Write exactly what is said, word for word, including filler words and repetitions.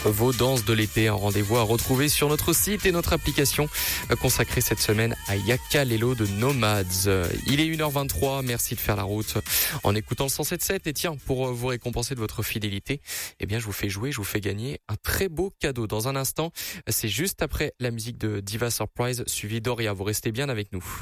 vos danses de l'été. Un rendez-vous à retrouver sur notre site et notre application consacrée cette semaine à Yakalelo de Nomads. Il est une heure vingt-trois, merci de faire la route en écoutant le cent sept sept. Et tiens, pour vous récompenser de votre fidélité, eh bien je vous fais jouer, je vous fais gagner un très beau cadeau. Dans un instant, c'est juste après la musique de Diva Surprise suivi d'Oria. Vous restez bien avec nous.